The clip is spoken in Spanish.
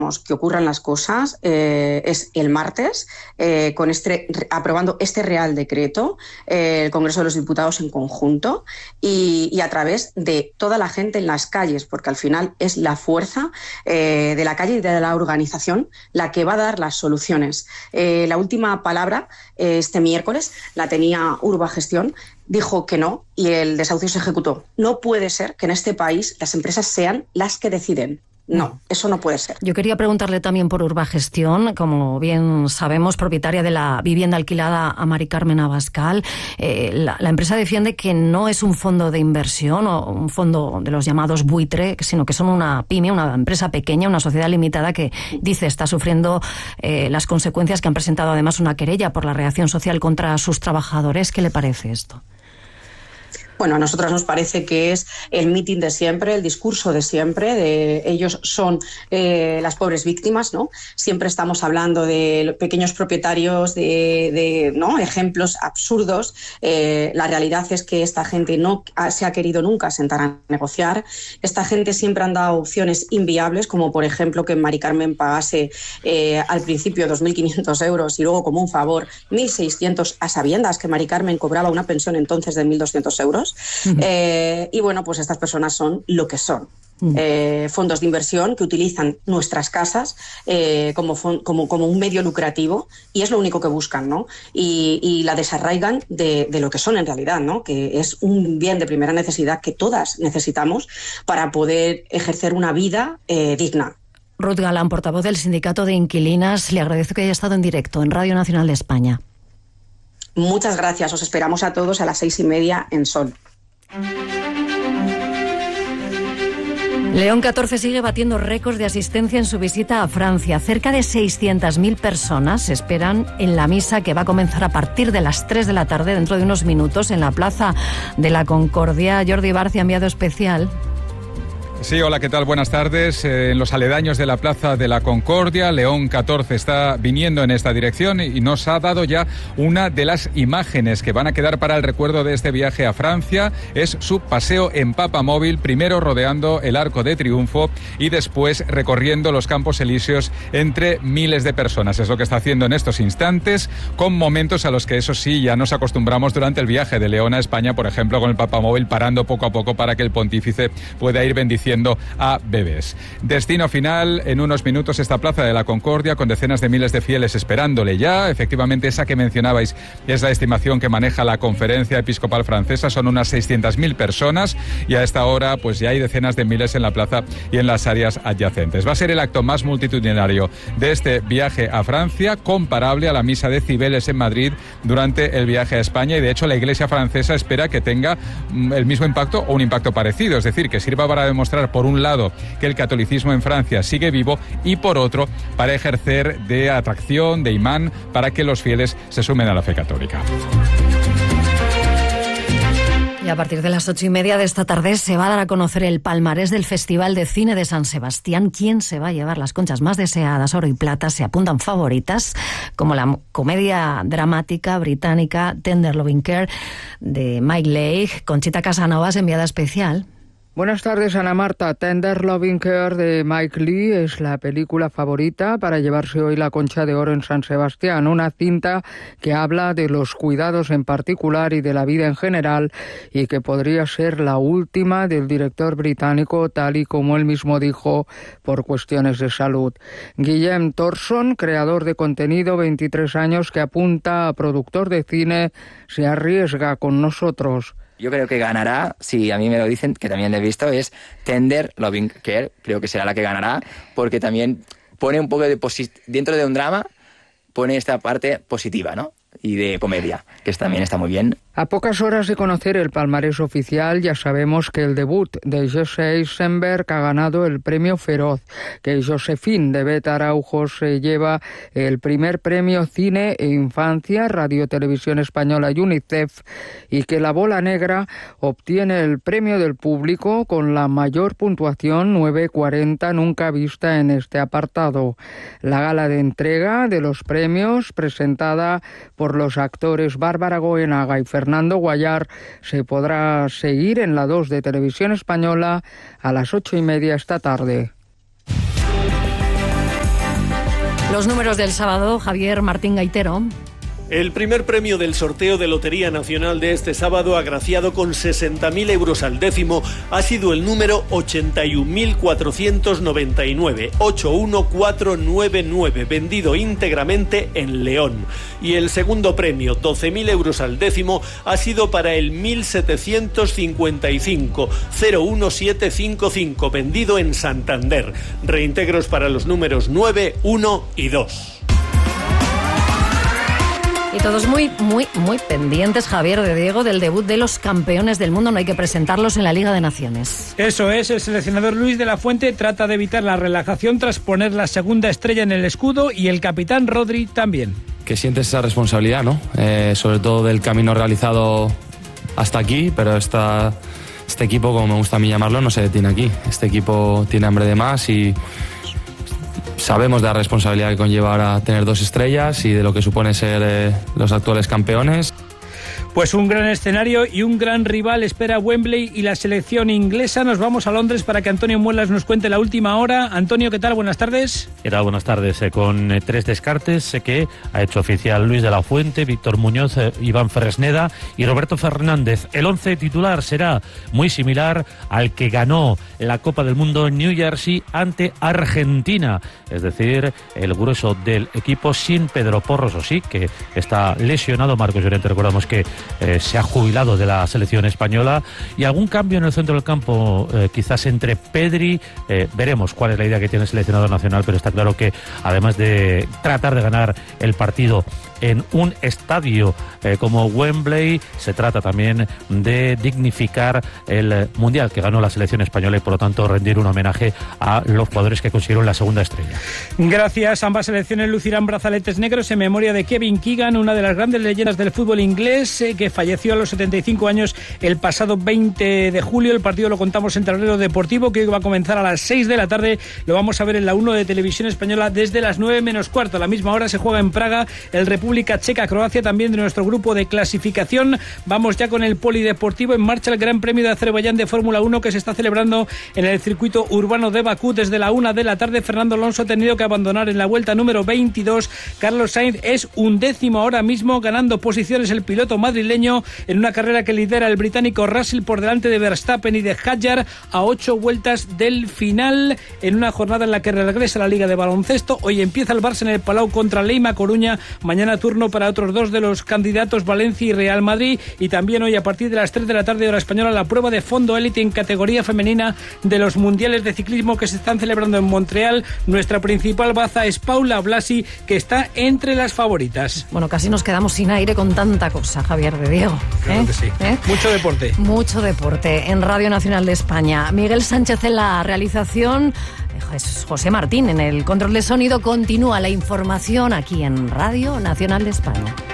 que ocurran las cosas es el martes, aprobando este Real Decreto, el Congreso de los Diputados en conjunto y a través de toda la gente en las calles, porque al final es la fuerza de la calle y de la organización la que va a dar las soluciones. La última palabra este miércoles la tenía Urbagestión, dijo que no y el desahucio se ejecutó. No puede ser que en este país las empresas sean las que deciden. No, eso no puede ser. Yo quería preguntarle también por Urbagestión, como bien sabemos, propietaria de la vivienda alquilada a Mari Carmen Abascal. La empresa defiende que no es un fondo de inversión o un fondo de los llamados buitre, sino que son una pyme, una empresa pequeña, una sociedad limitada que dice está sufriendo las consecuencias que han presentado además una querella por la reacción social contra sus trabajadores. ¿Qué le parece esto? Bueno, a nosotros nos parece que es el mitin de siempre, el discurso de siempre. Ellos son las pobres víctimas, ¿no? Siempre estamos hablando de pequeños propietarios, ¿no? Ejemplos absurdos. La realidad es que esta gente no se ha querido nunca sentar a negociar. Esta gente siempre han dado opciones inviables, como por ejemplo que Mari Carmen pagase al principio 2.500 euros y luego como un favor 1.600 a sabiendas que Mari Carmen cobraba una pensión entonces de 1.200 euros. Y bueno, pues estas personas son lo que son. Fondos de inversión que utilizan nuestras casas como un medio lucrativo y es lo único que buscan, ¿no? Y la desarraigan de lo que son en realidad, ¿no? Que es un bien de primera necesidad que todas necesitamos para poder ejercer una vida digna. Ruth Galán, portavoz del Sindicato de Inquilinas, le agradezco que haya estado en directo en Radio Nacional de España. Muchas gracias, os esperamos a todos a las 6:30 en Sol. León XIV sigue batiendo récords de asistencia en su visita a Francia. Cerca de 600.000 personas esperan en la misa que va a comenzar a partir de las 3 de la tarde, dentro de unos minutos, en la Plaza de la Concordia. Jordi Barcia, enviado especial. Sí, hola, ¿qué tal? Buenas tardes. En los aledaños de la Plaza de la Concordia, León XIV está viniendo en esta dirección y nos ha dado ya una de las imágenes que van a quedar para el recuerdo de este viaje a Francia. Es su paseo en papamóvil, primero rodeando el Arco de Triunfo y después recorriendo los Campos Elíseos entre miles de personas. Es lo que está haciendo en estos instantes, con momentos a los que eso sí ya nos acostumbramos durante el viaje de León a España, por ejemplo, con el papamóvil parando poco a poco para que el pontífice pueda ir bendiciendo a bebés. Destino final en unos minutos, esta Plaza de la Concordia con decenas de miles de fieles esperándole ya. Efectivamente, esa que mencionabais es la estimación que maneja la Conferencia Episcopal Francesa, son unas 600.000 personas y a esta hora pues ya hay decenas de miles en la plaza y en las áreas adyacentes. Va a ser el acto más multitudinario de este viaje a Francia, comparable a la misa de Cibeles en Madrid durante el viaje a España, y de hecho la Iglesia francesa espera que tenga el mismo impacto o un impacto parecido, es decir, que sirva para demostrar por un lado que el catolicismo en Francia sigue vivo y por otro para ejercer de atracción, de imán para que los fieles se sumen a la fe católica. Y a partir de las 8:30 de esta tarde se va a dar a conocer el palmarés del Festival de Cine de San Sebastián. ¿Quién se va a llevar las conchas más deseadas, oro y plata? Se apuntan favoritas como la comedia dramática británica Tender Loving Care de Mike Leigh. Conchita Casanovas, enviada especial. Buenas tardes, Ana Marta. Tender Loving Care de Mike Leigh es la película favorita para llevarse hoy la Concha de Oro en San Sebastián, una cinta que habla de los cuidados en particular y de la vida en general y que podría ser la última del director británico, tal y como él mismo dijo, por cuestiones de salud. Guillem Thorson, creador de contenido, 23 años, que apunta a productor de cine, se arriesga con nosotros. Yo creo que ganará, si a mí me lo dicen, que también lo he visto, es Tender Loving Care. Creo que será la que ganará, porque también pone un poco de dentro de un drama, pone esta parte positiva, ¿no? Y de comedia, que también está muy bien. A pocas horas de conocer el palmarés oficial, ya sabemos que el debut de Jesse Eisenberg ha ganado el premio Feroz, que Josephine de Bet Araujo se lleva el primer premio Cine e Infancia, Radio Televisión Española y UNICEF, y que La Bola Negra obtiene el premio del público con la mayor puntuación, 9,40, nunca vista en este apartado. La gala de entrega de los premios, presentada por los actores Bárbara Goenaga y Fernando Guayar, se podrá seguir en la 2 de Televisión Española a las 8:30 esta tarde. Los números del sábado, Javier Martín Gaitero. El primer premio del sorteo de Lotería Nacional de este sábado, agraciado con 60.000 euros al décimo, ha sido el número 81.499, 81499, vendido íntegramente en León. Y el segundo premio, 12.000 euros al décimo, ha sido para el 1755, 01755, vendido en Santander. Reintegros para los números 9, 1 y 2. Y todos muy pendientes, Javier, de Diego, del debut de los campeones del mundo. No hay que presentarlos en la Liga de Naciones. Eso es, el seleccionador Luis de la Fuente trata de evitar la relajación tras poner la segunda estrella en el escudo, y el capitán Rodri también. Que sientes esa responsabilidad, ¿no? Sobre todo del camino realizado hasta aquí, pero este equipo, como me gusta a mí llamarlo, no se detiene aquí. Este equipo tiene hambre de más y sabemos de la responsabilidad que conlleva ahora tener 2 estrellas y de lo que supone ser los actuales campeones. Pues un gran escenario y un gran rival espera Wembley y la selección inglesa. Nos vamos a Londres para que Antonio Muelas nos cuente la última hora. Antonio, ¿qué tal? Buenas tardes. ¿Qué tal? Buenas tardes. Con 3 descartes que ha hecho oficial Luis de la Fuente, Víctor Muñoz, Iván Fresneda y Roberto Fernández. El 11 titular será muy similar al que ganó la Copa del Mundo en New Jersey ante Argentina. Es decir, el grueso del equipo sin Pedro Porro, o sí, que está lesionado. Marcos Llorente, recordamos que se ha jubilado de la selección española, y algún cambio en el centro del campo, quizás entre Pedri. Veremos cuál es la idea que tiene el seleccionador nacional, pero está claro que además de tratar de ganar el partido en un estadio como Wembley, se trata también de dignificar el Mundial que ganó la selección española y por lo tanto rendir un homenaje a los jugadores que consiguieron la segunda estrella. Gracias. Ambas selecciones lucirán brazaletes negros en memoria de Kevin Keegan, una de las grandes leyendas del fútbol inglés, que falleció a los 75 años el pasado 20 de julio. El partido lo contamos en Tablero Deportivo, que hoy va a comenzar a las 6 de la tarde. Lo vamos a ver en la 1 de Televisión Española desde las 9 menos cuarto. A la misma hora se juega en Praga el República Checa-Croacia, también de nuestro grupo de clasificación. Vamos ya con el polideportivo. En marcha el Gran Premio de Azerbaiyán de Fórmula 1, que se está celebrando en el circuito urbano de Bakú desde la 1 de la tarde. Fernando Alonso ha tenido que abandonar en la vuelta número 22. Carlos Sainz es 11º ahora mismo, ganando posiciones el piloto madrileño en una carrera que lidera el británico Russell por delante de Verstappen y de Hadjar a 8 vueltas del final, en una jornada en la que regresa la Liga de Baloncesto. Hoy empieza el Barça en el Palau contra Leima Coruña, mañana turno para otros 2 de los candidatos, Valencia y Real Madrid, y también hoy a partir de las 3 de la tarde hora española la prueba de fondo élite en categoría femenina de los mundiales de ciclismo que se están celebrando en Montreal. Nuestra principal baza es Paula Blasi, que está entre las favoritas. Bueno, casi nos quedamos sin aire con tanta cosa, Javier de Diego. Claro que sí. Mucho deporte. Mucho deporte en Radio Nacional de España. Miguel Sánchez en la realización, José Martín en el control de sonido. Continúa la información aquí en Radio Nacional de España.